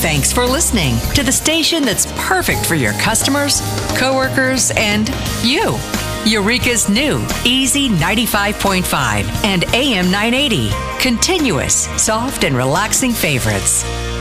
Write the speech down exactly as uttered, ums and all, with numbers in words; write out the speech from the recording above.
Thanks for listening to the station that's perfect for your customers, coworkers, and you. Eureka's new Easy ninety-five point five and A M nine eighty. Continuous, soft, and relaxing favorites.